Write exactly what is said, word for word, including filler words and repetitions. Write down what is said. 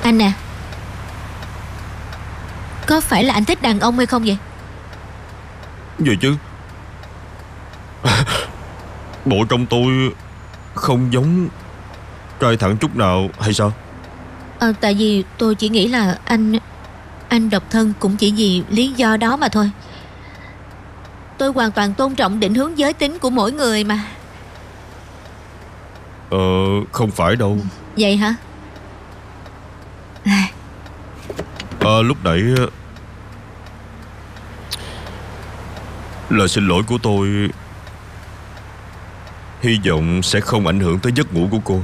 Anh nè, có phải là anh thích đàn ông hay không vậy? Gì chứ? Bộ trong tôi không giống trai thẳng chút nào hay sao? Ờ, tại vì tôi chỉ nghĩ là anh Anh độc thân cũng chỉ vì lý do đó mà thôi. Tôi hoàn toàn tôn trọng định hướng giới tính của mỗi người mà. Ờ, không phải đâu. Vậy hả? Ờ, lúc nãy lời xin lỗi của tôi hy vọng sẽ không ảnh hưởng tới giấc ngủ của cô.